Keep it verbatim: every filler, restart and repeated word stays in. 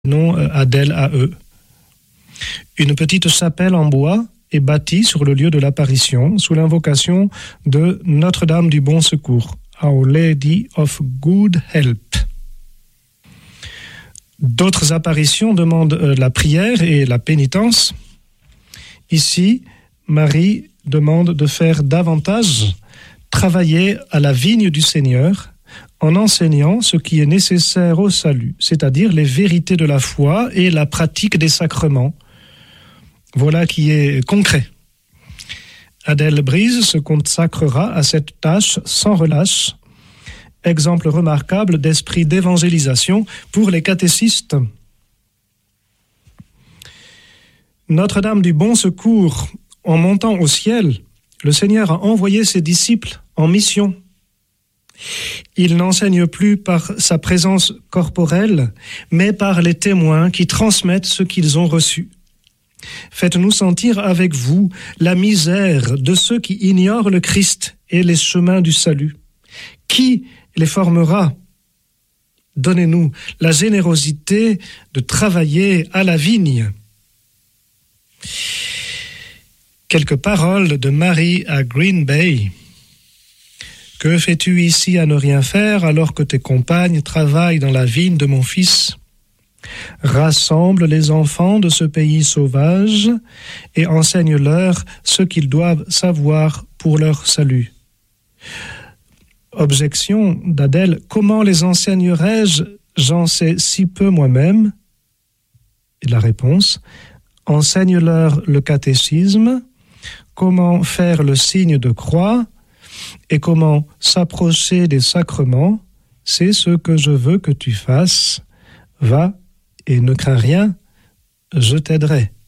nom Adèle A E. Une petite chapelle en bois est bâtie sur le lieu de l'apparition sous l'invocation de Notre-Dame du Bon Secours, Our Lady of Good Help. D'autres apparitions demandent la prière et la pénitence. Ici, Marie demande de faire davantage travailler à la vigne du Seigneur en enseignant ce qui est nécessaire au salut, c'est-à-dire les vérités de la foi et la pratique des sacrements. Voilà qui est concret. Adèle Brise se consacrera à cette tâche sans relâche, exemple remarquable d'esprit d'évangélisation pour les catéchistes. Notre-Dame du Bon Secours, en montant au ciel, le Seigneur a envoyé ses disciples en mission. Il n'enseigne plus par sa présence corporelle, mais par les témoins qui transmettent ce qu'ils ont reçu. Faites-nous sentir avec vous la misère de ceux qui ignorent le Christ et les chemins du salut. Qui les formera? Donnez-nous la générosité de travailler à la vigne. Quelques paroles de Marie à Green Bay. Que fais-tu ici à ne rien faire alors que tes compagnes travaillent dans la vigne de mon fils? Rassemble les enfants de ce pays sauvage et enseigne-leur ce qu'ils doivent savoir pour leur salut. Objection d'Adèle, comment les enseignerais-je? J'en sais si peu moi-même. Et la réponse, enseigne-leur le catéchisme, comment faire le signe de croix et comment s'approcher des sacrements, c'est ce que je veux que tu fasses. Va et ne crains rien, je t'aiderai.